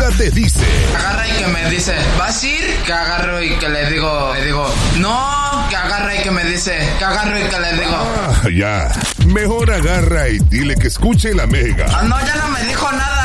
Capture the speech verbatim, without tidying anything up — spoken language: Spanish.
te dice. Agarra y que me dice, ¿vas a ir? Que agarro y que le digo, le digo, no, que agarra y que me dice, que agarro y que le digo. Ah, ya. Mejor agarra y dile que escuche la Mega. Ah, no, ya no me dijo nada.